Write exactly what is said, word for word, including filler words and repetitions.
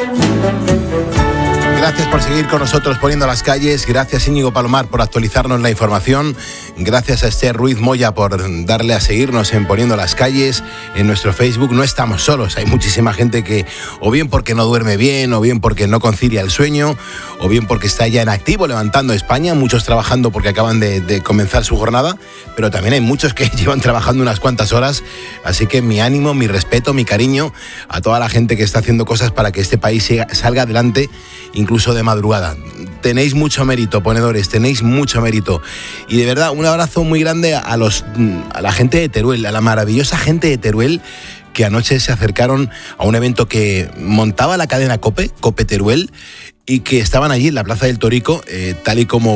Gracias por seguir con nosotros poniendo las calles. Gracias Íñigo Palomar por actualizarnos la información. Gracias a Esther Ruiz Moya por darle a seguirnos en Poniendo las Calles en nuestro Facebook. No estamos solos, hay muchísima gente que o bien porque no duerme bien, o bien porque no concilia el sueño, o bien porque está ya en activo levantando España, muchos trabajando porque acaban de, de comenzar su jornada, pero también hay muchos que llevan trabajando unas cuantas horas. Así que mi ánimo, mi respeto, mi cariño a toda la gente que está haciendo cosas para que este país siga, salga adelante, incluso de madrugada. Tenéis mucho mérito, ponedores, tenéis mucho mérito. Y de verdad, un abrazo muy grande a, los, a la gente de Teruel, a la maravillosa gente de Teruel, que anoche se acercaron a un evento que montaba la cadena COPE, COPE Teruel, y que estaban allí en la Plaza del Torico, eh, tal y como